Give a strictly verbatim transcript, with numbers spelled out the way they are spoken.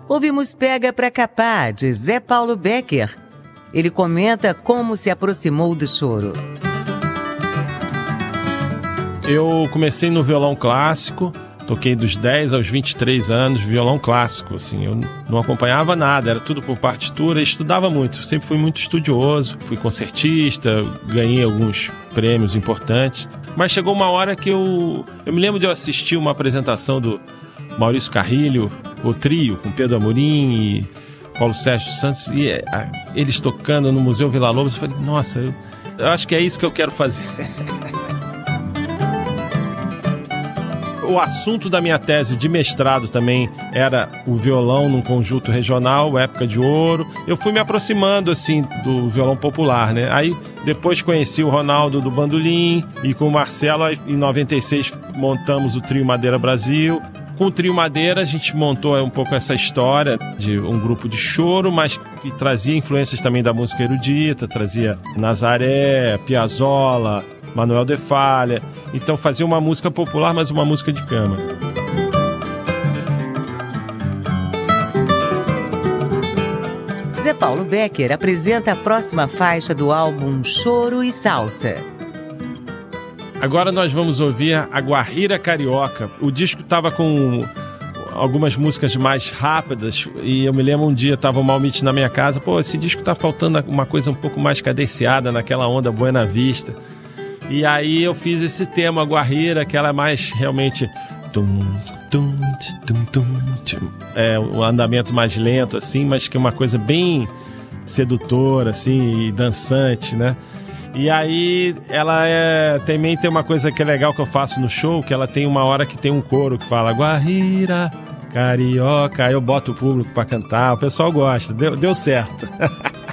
ouvimos Pega Pra Capar, de Zé Paulo Becker. Ele comenta como se aproximou do choro. Eu comecei no violão clássico, toquei dos dez aos vinte e três anos, violão clássico, assim, eu não acompanhava nada, era tudo por partitura, estudava muito, sempre fui muito estudioso, fui concertista, ganhei alguns prêmios importantes, mas chegou uma hora que eu, eu me lembro de eu assistir uma apresentação do Maurício Carrilho, o trio, com Pedro Amorim e Paulo Sérgio Santos, e a, eles tocando no Museu Villa-Lobos, eu falei, nossa, eu, eu acho que é isso que eu quero fazer. O assunto da minha tese de mestrado também era o violão num conjunto regional, época de ouro. Eu fui me aproximando, assim, do violão popular, né? Aí, depois conheci o Ronaldo do bandolim e com o Marcelo, em noventa e seis, montamos o Trio Madeira Brasil. Com o Trio Madeira, a gente montou um pouco essa história de um grupo de choro, mas que trazia influências também da música erudita, trazia Nazaré, Piazzolla, Manuel de Falla. Então fazia uma música popular, mas uma música de câmara. Zé Paulo Becker apresenta a próxima faixa do álbum Choro e Salsa. Agora nós vamos ouvir a Guajira Carioca. O disco estava com algumas músicas mais rápidas e eu me lembro um dia, estava o Malmite na minha casa, pô, esse disco tá faltando uma coisa um pouco mais cadenciada, naquela onda Buena Vista. E aí eu fiz esse tema, a Guajira, que ela é mais realmente... Tum, tum, tum, tum, tum. É um andamento mais lento, assim, mas que é uma coisa bem sedutora, assim, e dançante, né? E aí ela é, também tem uma coisa que é legal que eu faço no show, que ela tem uma hora que tem um coro que fala Guajira Carioca, aí eu boto o público pra cantar, o pessoal gosta, deu, deu certo.